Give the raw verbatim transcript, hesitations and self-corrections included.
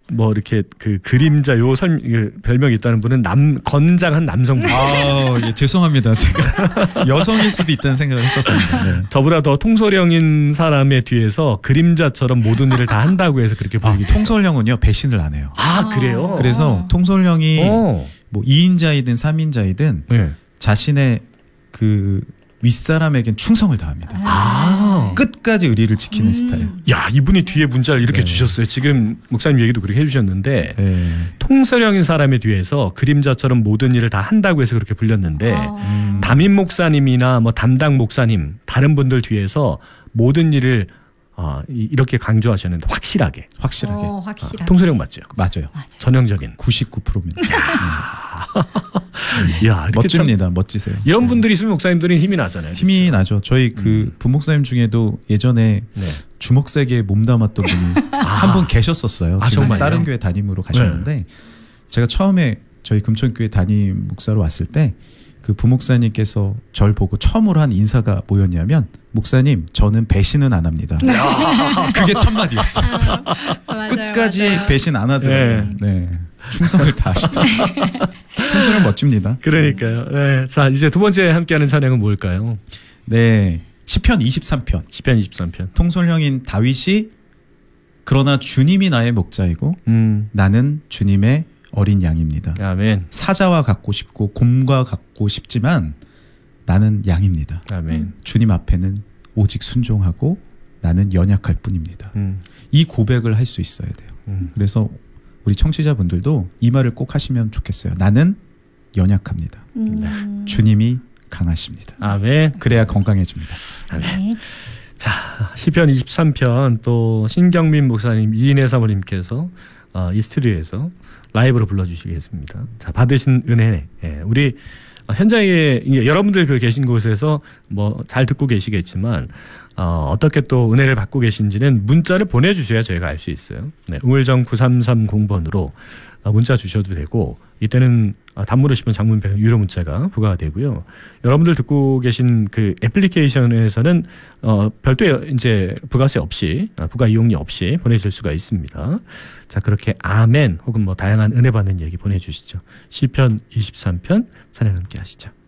뭐 이렇게 그 그림자 요 설, 그 별명이 있다는 분은 남 건장한 남성분. 아, 예, 죄송합니다. 제가 여성일 수도 있다는 생각을 했었습니다. 네. 저보다 더 통솔형인 사람의 뒤에서 그림자처럼 모든 일을 다 한다고 해서 그렇게 보이기. 아, 통솔형은요 배신을 안 해요. 아 그래요? 그래서 통솔형이 오. 뭐 이 인자이든 삼 인자이든 네. 자신의 그 윗사람에겐 충성을 다합니다. 아. 끝까지 의리를 지키는 음. 스타일. 야 이분이 뒤에 문자를 이렇게 네. 주셨어요. 지금 목사님 얘기도 그렇게 해주셨는데 네. 통솔형인 사람의 뒤에서 그림자처럼 모든 일을 다 한다고 해서 그렇게 불렸는데 아. 음. 담임 목사님이나 뭐 담당 목사님 다른 분들 뒤에서 모든 일을 어, 이- 이렇게 강조하셨는데 확실하게. 확실하게. 어, 확실하게. 아, 통솔형 맞죠? 맞아요. 맞아요. 전형적인. 구십구 퍼센트입니다. 야, 이렇게 참 멋집니다. 멋지세요. 이런 네. 분들이 있으면 목사님들은 힘이 나잖아요. 힘이 그렇죠? 나죠. 저희 그 부목사님 중에도 예전에 네. 주먹세게 몸담았던 분이 한 분 계셨었어요. 아, 지금 정말요? 다른 교회 담임으로 가셨는데 제가 처음에 저희 금천교회 담임 목사로 왔을 때 그 부목사님께서 절 보고 처음으로 한 인사가 뭐였냐면 목사님 저는 배신은 안 합니다. 그게 첫 마디였어요. 맞아요, 끝까지 맞아요. 배신 안 하더라고요. 네. 충성을 다하시더라고요. 평소에 멋집니다. 그러니까요. 네. 자, 이제 두 번째 함께하는 찬양은 뭘까요? 네. 시편 이십삼 편. 시편 이십삼 편. 통솔형인 다윗이 그러나 주님이 나의 목자이고 음. 나는 주님의 어린 양입니다. 아멘. 사자와 같고 싶고 곰과 같고 싶지만 나는 양입니다. 아멘. 주님 앞에는 오직 순종하고 나는 연약할 뿐입니다. 음. 이 고백을 할 수 있어야 돼요. 음. 그래서 우리 청취자분들도 이 말을 꼭 하시면 좋겠어요. 나는 연약합니다. 음. 주님이 강하십니다. 아멘. 그래야 건강해집니다. 네. 자, 시편 이십삼 편 또 신경민 목사님, 이인혜 사모님께서 어, 이 스튜디오에서 라이브로 불러주시겠습니다. 자, 받으신 은혜. 예, 우리 현장에 이제 여러분들 그 계신 곳에서 뭐 잘 듣고 계시겠지만 어, 어떻게 또 은혜를 받고 계신지는 문자를 보내주셔야 저희가 알 수 있어요. 네, 우물정 구삼삼공 번으로 문자 주셔도 되고 이때는 단문으시면 장문 백 원 유료 문자가 부과가 되고요. 여러분들 듣고 계신 그 애플리케이션에서는 어, 별도의 이제 부가세 없이 부가 이용료 없이 보내실 수가 있습니다. 자, 그렇게 아멘 혹은 뭐 다양한 은혜 받는 얘기 보내주시죠. 시편 이십삼 편 찬양 함께 하시죠.